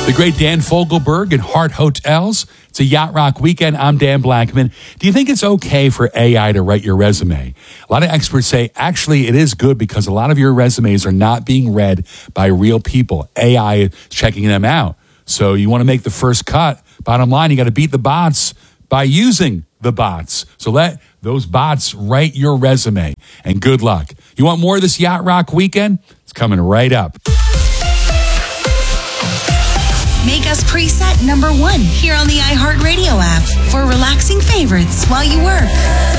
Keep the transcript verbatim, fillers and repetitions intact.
The great Dan Fogelberg and Hart Hotels. It's a Yacht Rock weekend. I'm Dan Blackman. Do you think it's okay for A I to write your resume? A lot of experts say actually it is good because a lot of your resumes are not being read by real people. A I is checking them out. So you want to make the first cut. Bottom line, you got to beat the bots by using the bots. So let those bots write your resume. And good luck. You want more of this Yacht Rock weekend? It's coming right up. Make us preset number one here on the iHeartRadio app for relaxing favorites while you work.